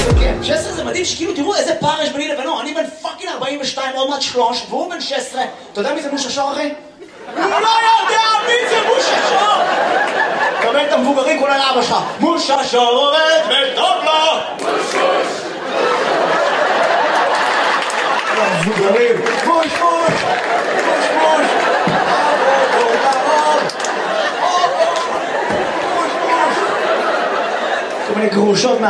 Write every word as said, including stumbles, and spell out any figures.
כן, שש עשרה זה מדהים שכאילו תראו איזה פער יש ביני לבינו. אני בן פאקינג ארבעים ושתיים, עוד מעט שלוש, והוא בן שש עשרה. אתה יודע מי זה מושה שור, אחי? הוא לא יודע מי זה מושה שור! קבל את המבוגרים כולל אבא שלך. מושה שור עובד וטוב לו! המבוגרים, מוש מוש! מוש מוש! כל מיני גרושות